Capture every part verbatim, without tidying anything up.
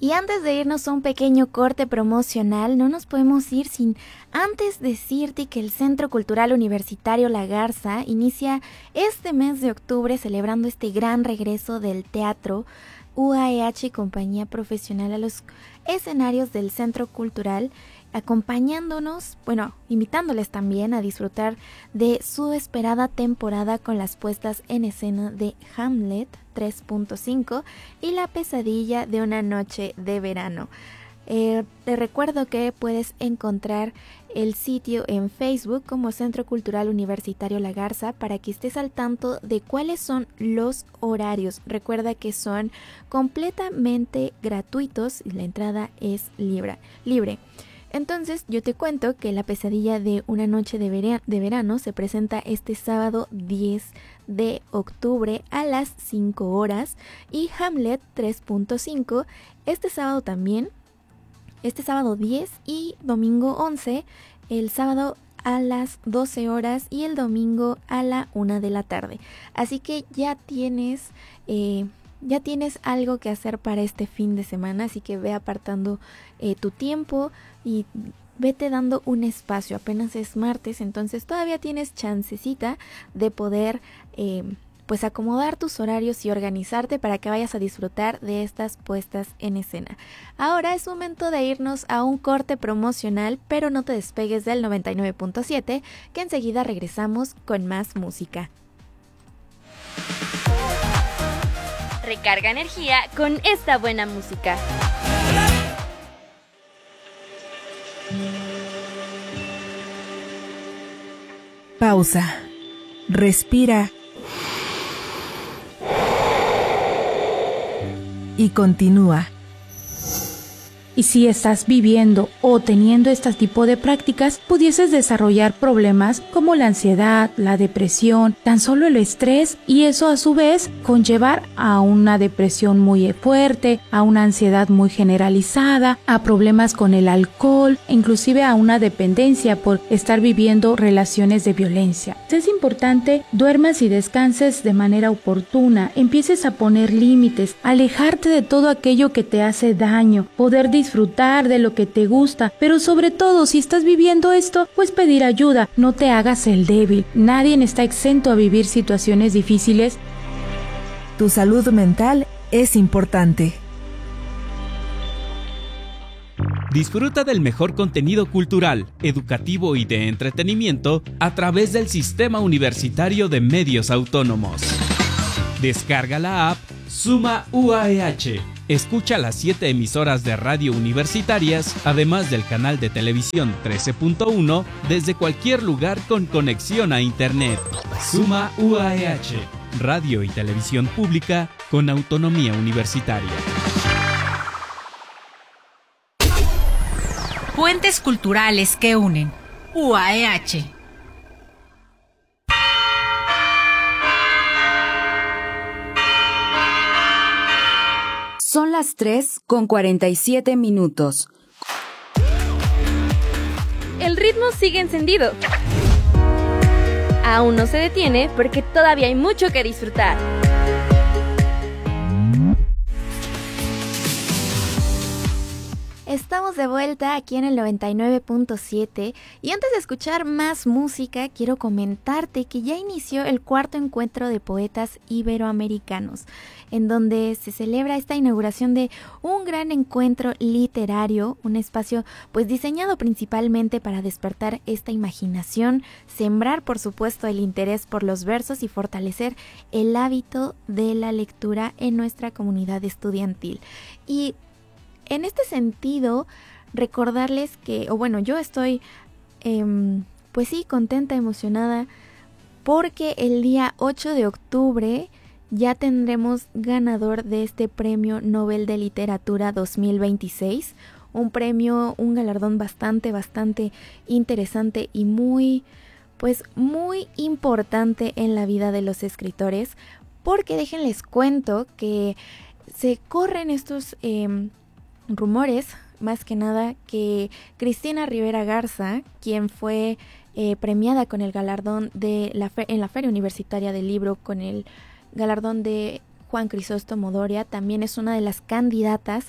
Y antes de irnos a un pequeño corte promocional, no nos podemos ir sin antes decirte que el Centro Cultural Universitario La Garza inicia este mes de octubre celebrando este gran regreso del teatro U A E H y compañía profesional a los escenarios del Centro Cultural, acompañándonos, bueno, invitándoles también a disfrutar de su esperada temporada con las puestas en escena de Hamlet tres punto cinco y La pesadilla de una noche de verano. Eh, te recuerdo que puedes encontrar el sitio en Facebook como Centro Cultural Universitario La Garza para que estés al tanto de cuáles son los horarios. Recuerda que son completamente gratuitos y la entrada es libre. libre. Entonces yo te cuento que La pesadilla de una noche de, vera- de verano se presenta este sábado diez de octubre a las cinco horas y Hamlet tres punto cinco este sábado también, este sábado diez y domingo once, el sábado a las doce horas y el domingo a la una de la tarde. Así que ya tienes... Eh, Ya tienes algo que hacer para este fin de semana, así que ve apartando eh, tu tiempo y vete dando un espacio. Apenas es martes, entonces todavía tienes chancecita de poder eh, pues acomodar tus horarios y organizarte para que vayas a disfrutar de estas puestas en escena. Ahora es momento de irnos a un corte promocional, pero no te despegues del noventa y nueve punto siete, que enseguida regresamos con más música. Recarga energía con esta buena música. Pausa. Respira. Y continúa. Y si estás viviendo o teniendo este tipo de prácticas, pudieses desarrollar problemas como la ansiedad, la depresión, tan solo el estrés, y eso a su vez conllevar a una depresión muy fuerte, a una ansiedad muy generalizada, a problemas con el alcohol, inclusive a una dependencia por estar viviendo relaciones de violencia. Es importante duermas y descanses de manera oportuna, empieces a poner límites, alejarte de todo aquello que te hace daño, poder disfrutar de lo que te gusta, pero sobre todo si estás viviendo esto, pues pedir ayuda, no te hagas el débil. Nadie está exento a vivir situaciones difíciles. Tu salud mental es importante. Disfruta del mejor contenido cultural, educativo y de entretenimiento a través del Sistema Universitario de Medios Autónomos. Descarga la app Suma U A E H. Escucha las siete emisoras de radio universitarias, además del canal de televisión trece punto uno, desde cualquier lugar con conexión a Internet. Suma U A E H, radio y televisión pública con autonomía universitaria. Puentes culturales que unen. U A E H. Son las tres con cuarenta y siete minutos. El ritmo sigue encendido. Aún no se detiene porque todavía hay mucho que disfrutar. Estamos de vuelta aquí en el noventa y nueve punto siete y antes de escuchar más música quiero comentarte que ya inició el cuarto encuentro de poetas iberoamericanos, en donde se celebra esta inauguración de un gran encuentro literario, un espacio pues diseñado principalmente para despertar esta imaginación, sembrar por supuesto el interés por los versos y fortalecer el hábito de la lectura en nuestra comunidad estudiantil. Y en este sentido, recordarles que, o bueno, yo estoy, eh, pues sí, contenta, emocionada, porque el día ocho de octubre ya tendremos ganador de este Premio Nobel de Literatura dos mil veintiséis, un premio, un galardón bastante, bastante interesante y muy, pues muy importante en la vida de los escritores, porque déjenles cuento que se corren estos... Eh, rumores, más que nada, que Cristina Rivera Garza, quien fue eh, premiada con el galardón de la fe- en la Feria Universitaria del Libro, con el galardón de Juan Crisóstomo Doria, también es una de las candidatas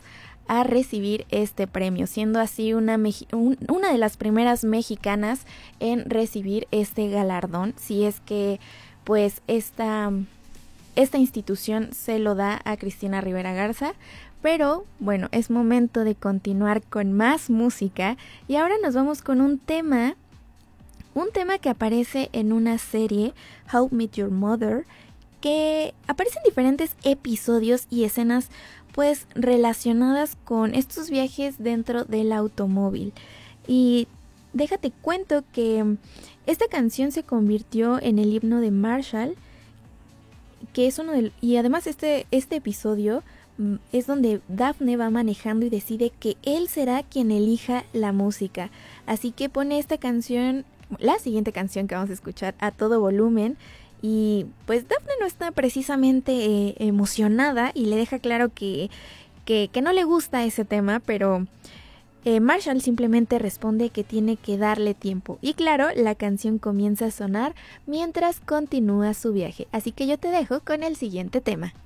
a recibir este premio, siendo así una, un, una de las primeras mexicanas en recibir este galardón, si es que pues esta, esta institución se lo da a Cristina Rivera Garza. Pero bueno, es momento de continuar con más música y ahora nos vamos con un tema, un tema que aparece en una serie, How I Met Your Mother, que aparecen diferentes episodios y escenas pues relacionadas con estos viajes dentro del automóvil. Y déjate cuento que esta canción se convirtió en el himno de Marshall, que es uno del, y además este, este episodio es donde Daphne va manejando y decide que él será quien elija la música. Así que pone esta canción, la siguiente canción que vamos a escuchar, a todo volumen. Y pues Daphne no está precisamente eh, emocionada y le deja claro que, que, que no le gusta ese tema, pero eh, Marshall simplemente responde que tiene que darle tiempo. Y claro, la canción comienza a sonar mientras continúa su viaje. Así que yo te dejo con el siguiente tema.